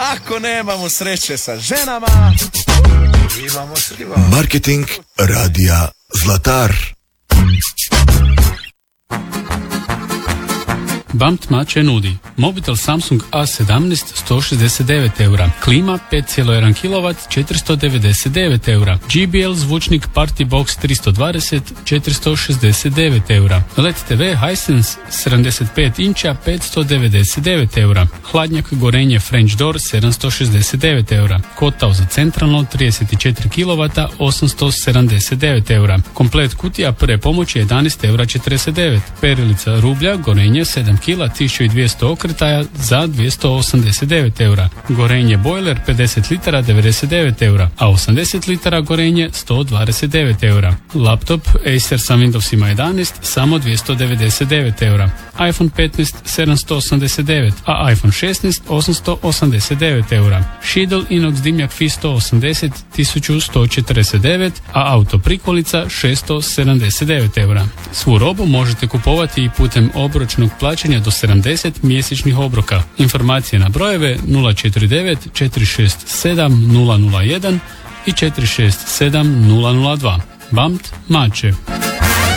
Ako nemamo sreće sa ženama, imamo s ribama. Marketing radija Zlatar. BAMT Mače nudi mobitel Samsung A17 169 eura, klima 5,1 kW 499 eura, JBL zvučnik Party Box 320 469 eura, LED TV Hisense 75 inča 599 eura, hladnjak Gorenje French Door 769 eura, kotao za centralno 34 kW 879 eura, komplet kutija prve pomoći 11 eura 49, perilica rublja Gorenje 7 kila 1200 okretaja za 289 eura. Gorenje bojler 50 litara 99 eura, a 80 litara gorenje 129 eura. Laptop Acer sa Windowsima 11 samo 299 eura. iPhone 15 789, a iPhone 16 889 eura. Šidel inox dimnjak FI 180 1149, a auto prikolica 679 eura. Svu robu možete kupovati i putem obročnog plaćanja do 70 mjesečnih obroka. Informacije na brojeve 049 467 001 i 467 002. BAMT Mače.